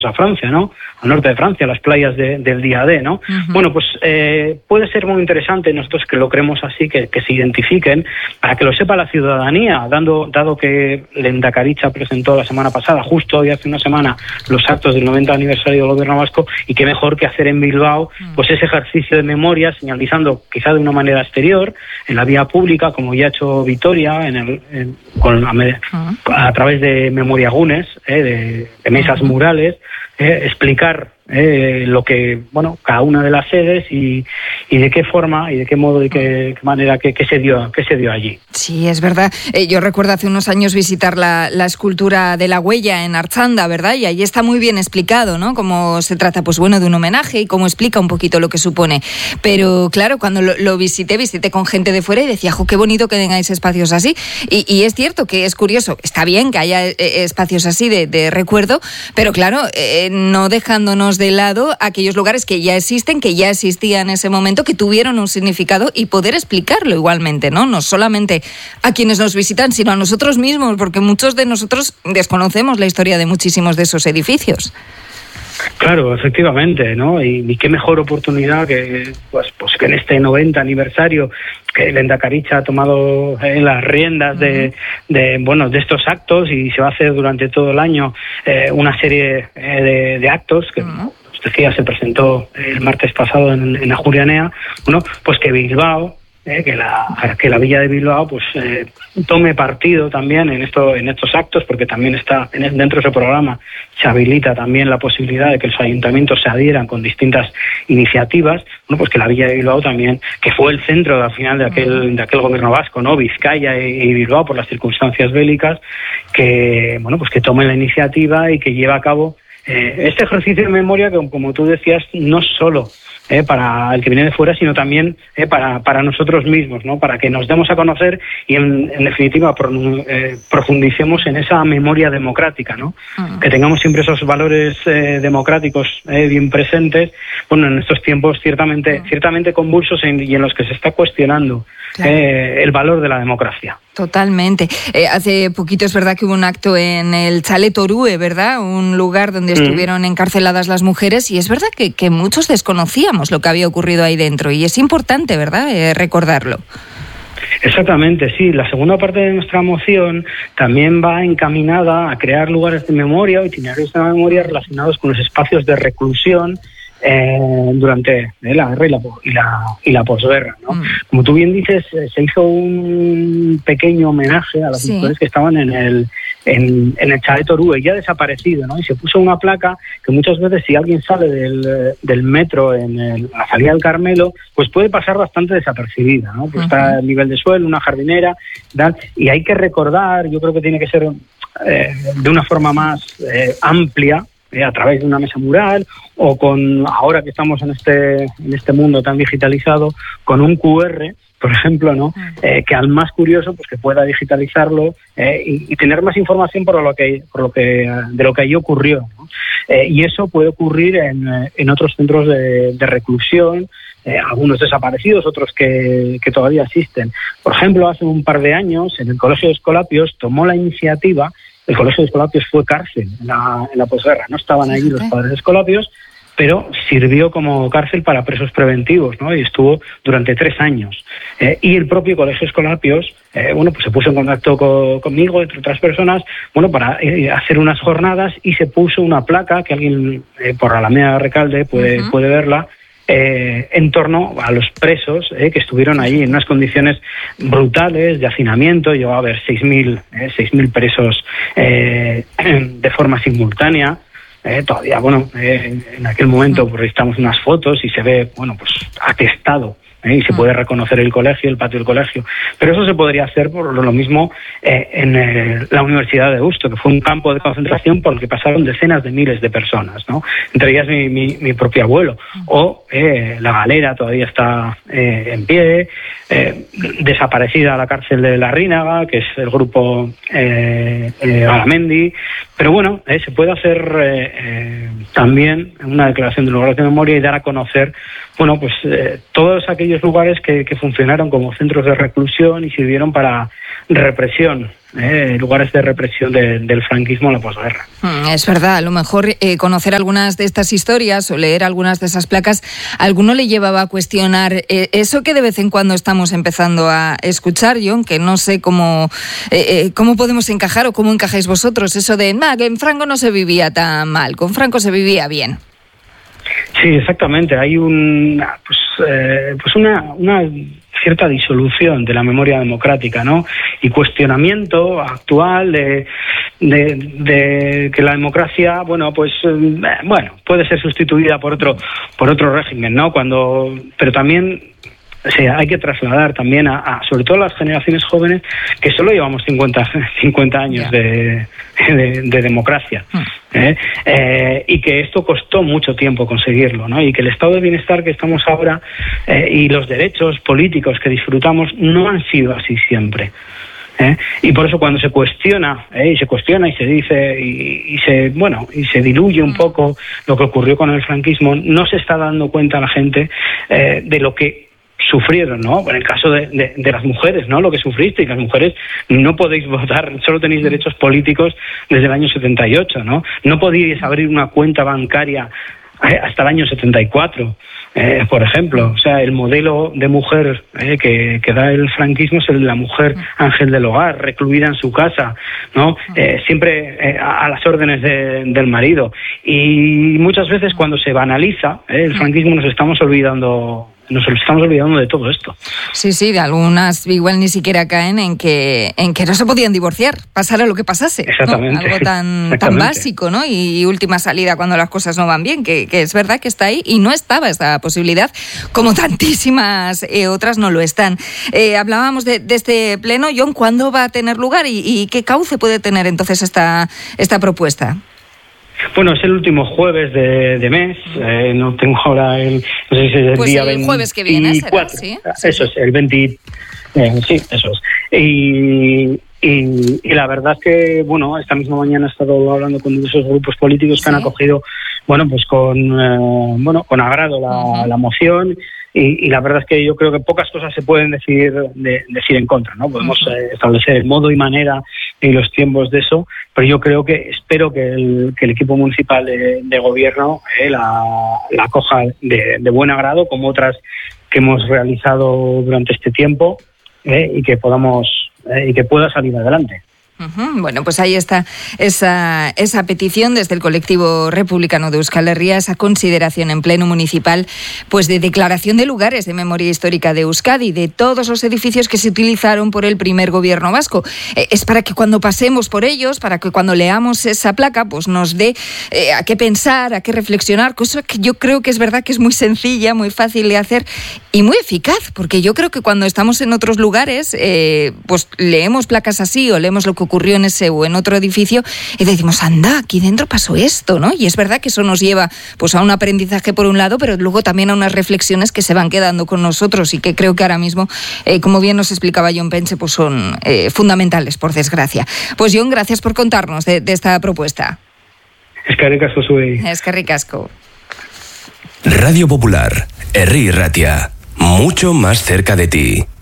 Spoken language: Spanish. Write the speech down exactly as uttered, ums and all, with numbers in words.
a Francia, ¿no? Al norte de Francia, las playas de, del día D, ¿no? Uh-huh. Bueno, pues eh, puede ser muy interesante, nosotros que lo creemos así, que, que se identifiquen, para que lo sepa la ciudadanía, dando, dado que Lehendakaritza presentó la semana pasada, justo hoy hace una semana, los actos del noventa aniversario del gobierno vasco, y qué mejor que hacer en Bilbao, pues ese ejercicio de memoria, señalizando quizá de una manera exterior, en la vía pública, como ya ha hecho Vitoria, en el, en, con, a, uh-huh. a través de memoriagunes, eh, de, de mesas uh-huh. murales, Eh, explicar eh, lo que, bueno, cada una de las sedes y, y de qué forma y de qué modo y qué, qué manera que, que se dio que se dio allí. Sí, es verdad. Eh, yo recuerdo hace unos años visitar la, la escultura de la huella en Archanda, ¿verdad? Y ahí está muy bien explicado, ¿no? Cómo se trata, pues bueno, de un homenaje y cómo explica un poquito lo que supone. Pero claro, cuando lo, lo visité, visité con gente de fuera y decía, jo, qué bonito que tengáis espacios así. Y, y es cierto que es curioso, está bien que haya eh, espacios así de, de recuerdo, pero claro, eh, no dejándonos de lado aquellos lugares que ya existen, que ya existían en ese momento, que tuvieron un significado y poder explicarlo igualmente, ¿no? No solamente a quienes nos visitan, sino a nosotros mismos, porque muchos de nosotros desconocemos la historia de muchísimos de esos edificios. Claro, efectivamente, ¿no? Y, y qué mejor oportunidad que, pues, pues que en este noventa aniversario que Lehendakaritza ha tomado eh, las riendas de, de, bueno, de estos actos, y se va a hacer durante todo el año eh, una serie eh, de, de actos que, uh-huh. os decía, se presentó el martes pasado en, en Ajuria, bueno, pues que Bilbao, Eh, que la que la villa de Bilbao pues eh, tome partido también en esto en estos actos, porque también está en el, dentro de ese programa se habilita también la posibilidad de que los ayuntamientos se adhieran con distintas iniciativas. Bueno, pues que la villa de Bilbao también, que fue el centro al final de aquel de aquel gobierno vasco, ¿no? Vizcaya y, y Bilbao, por las circunstancias bélicas, que bueno, pues que tome la iniciativa y que lleve a cabo eh, este ejercicio de memoria que, como tú decías, no solo Eh, para el que viene de fuera, sino también eh, para, para nosotros mismos, ¿no? Para que nos demos a conocer y, en, en definitiva, pro, eh, profundicemos en esa memoria democrática, ¿no? Uh-huh. Que tengamos siempre esos valores eh, democráticos eh, bien presentes, bueno, en estos tiempos ciertamente, uh-huh. ciertamente convulsos en, y en los que se está cuestionando claro. eh, el valor de la democracia. Totalmente. Eh, hace poquito es verdad que hubo un acto en el Chalet Orue, ¿verdad? Un lugar donde estuvieron mm. encarceladas las mujeres, y es verdad que, que muchos desconocíamos lo que había ocurrido ahí dentro, y es importante, ¿verdad?, eh, recordarlo. Exactamente, sí. La segunda parte de nuestra moción también va encaminada a crear lugares de memoria o itinerarios de memoria relacionados con los espacios de reclusión Eh, durante eh, la guerra y la, y la, y la posguerra, ¿no? Mm. Como tú bien dices, eh, se hizo un pequeño homenaje a las sí. mujeres que estaban en el en, en el Chalet Orue, ya desaparecido, ¿no? Y se puso una placa que muchas veces, si alguien sale del, del metro en el, la salida del Carmelo, pues puede pasar bastante desapercibida, ¿no? Pues uh-huh. está el nivel de suelo, una jardinera, ¿verdad? Y hay que recordar, yo creo que tiene que ser eh, de una forma más eh, amplia, Eh, a través de una mesa mural, o con, ahora que estamos en este en este mundo tan digitalizado, con un cu erre, por ejemplo, ¿no? Eh, que al más curioso, pues que pueda digitalizarlo eh, y, y tener más información por lo que por lo que de lo que allí ocurrió, ¿no? Eh, y eso puede ocurrir en, en otros centros de, de reclusión, eh, algunos desaparecidos, otros que, que todavía existen. Por ejemplo, hace un par de años, en el Colegio de Escolapios tomó la iniciativa. El Colegio de Escolapios fue cárcel en la, en la posguerra, no estaban allí los padres de Escolapios, pero sirvió como cárcel para presos preventivos, ¿no? Y estuvo durante tres años. Eh, y el propio Colegio de Escolapios, eh, bueno, pues se puso en contacto co- conmigo, entre otras personas, bueno, para eh, hacer unas jornadas, y se puso una placa que alguien eh, por Alameda Recalde puede, uh-huh. puede verla, Eh, en torno a los presos eh, que estuvieron allí en unas condiciones brutales de hacinamiento. Llegó a haber seis mil eh, presos eh, de forma simultánea. Eh, todavía, bueno, eh, en aquel momento pues registramos unas fotos y se ve, bueno, pues atestado. ¿eh? Y se puede reconocer el colegio, el patio del colegio. Pero eso se podría hacer por lo mismo eh, en eh, la Universidad de Deusto, que fue un campo de concentración por el que pasaron decenas de miles de personas, ¿no? Entre ellas mi, mi, mi propio abuelo. O eh, la Galera todavía está eh, en pie, eh, desaparecida la cárcel de La Rínaga, que es el grupo eh, eh, Garamendi. Pero bueno, eh, se puede hacer eh, eh, también una declaración de lugares de memoria y dar a conocer bueno, pues eh, todos aquellos lugares que, que funcionaron como centros de reclusión y sirvieron para represión, eh, lugares de represión de, del franquismo en la posguerra. Es verdad, a lo mejor eh, conocer algunas de estas historias o leer algunas de esas placas, a alguno le llevaba a cuestionar eh, eso que de vez en cuando estamos empezando a escuchar, Jon, que no sé cómo, eh, eh, cómo podemos encajar o cómo encajáis vosotros, eso de nah, que en Franco no se vivía tan mal, con Franco se vivía bien. Sí, exactamente. Hay un, pues, eh, pues una, una cierta disolución de la memoria democrática, ¿no? Y cuestionamiento actual de, de, de que la democracia, bueno, pues, eh, bueno, puede ser sustituida por otro, por otro régimen, ¿no? Cuando, pero también, o sea, hay que trasladar también a, a sobre todo a las generaciones jóvenes que solo llevamos cincuenta años yeah. de, de, de democracia. Mm. ¿eh? Eh, y que esto costó mucho tiempo conseguirlo, ¿no? Y que el estado de bienestar que estamos ahora eh, y los derechos políticos que disfrutamos no han sido así siempre. ¿eh? Y por eso cuando se cuestiona, ¿eh? y se cuestiona y se dice y, y se bueno y se diluye un poco lo que ocurrió con el franquismo, no se está dando cuenta la gente eh, de lo que sufrieron, ¿no? En el caso de, de, de las mujeres, ¿no? Lo que sufriste, y las mujeres no podéis votar, solo tenéis derechos políticos desde el año setenta y ocho, ¿no? No podíais abrir una cuenta bancaria hasta el año setenta y cuatro, eh, por ejemplo. O sea, el modelo de mujer eh, que, que da el franquismo es el de la mujer ángel del hogar, recluida en su casa, ¿no? Eh, siempre eh, a, a las órdenes de, del marido. Y muchas veces cuando se banaliza eh, el franquismo nos estamos olvidando nos estamos olvidando de todo esto. Sí, sí, de algunas igual ni siquiera caen en que en que no se podían divorciar, pasara lo que pasase. Exactamente. ¿no? Algo tan, Exactamente. tan básico, ¿no? Y, y última salida cuando las cosas no van bien, que, que es verdad que está ahí y no estaba esta posibilidad, como tantísimas eh, otras no lo están. Eh, hablábamos de, de este pleno, Jon, ¿cuándo va a tener lugar y, y qué cauce puede tener entonces esta, esta propuesta? Bueno, es el último jueves de, de mes, eh, no tengo ahora el, no sé si es el pues día el veinticuatro. Jueves que viene será, ¿sí? Eso es, el veinte, eh, sí, eso es. Y, y, y la verdad es que, bueno, esta misma mañana he estado hablando con diversos grupos políticos que ¿sí? han acogido, bueno, pues con, eh, bueno, con agrado la, uh-huh. la moción. Y, y la verdad es que yo creo que pocas cosas se pueden decir de, decir en contra, ¿no? Podemos eh, establecer el modo y manera y los tiempos de eso, pero yo creo que espero que el, que el equipo municipal de, de gobierno eh, la, la acoja de, de buen agrado, como otras que hemos realizado durante este tiempo, eh, y que podamos eh, y que pueda salir adelante. Uh-huh. Bueno, pues ahí está esa, esa petición desde el colectivo republicano de Euskal Herria, esa consideración en pleno municipal, pues de declaración de lugares de memoria histórica de Euskadi, de todos los edificios que se utilizaron por el primer gobierno vasco. Eh, es para que cuando pasemos por ellos, para que cuando leamos esa placa, pues nos dé eh, a qué pensar, a qué reflexionar, cosa que yo creo que es verdad que es muy sencilla, muy fácil de hacer y muy eficaz, porque yo creo que cuando estamos en otros lugares, eh, pues leemos placas así o leemos lo que ocurrió en ese o en otro edificio y decimos, anda, aquí dentro pasó esto, ¿no? Y es verdad que eso nos lleva pues a un aprendizaje por un lado, pero luego también a unas reflexiones que se van quedando con nosotros y que creo que ahora mismo, eh, como bien nos explicaba Jon Pense, pues son eh, fundamentales, por desgracia. Pues Jon, gracias por contarnos de, de esta propuesta. Eskerrik asko zuei. Eskerrik asko. Radio Popular, Herri Ratia, mucho más cerca de ti.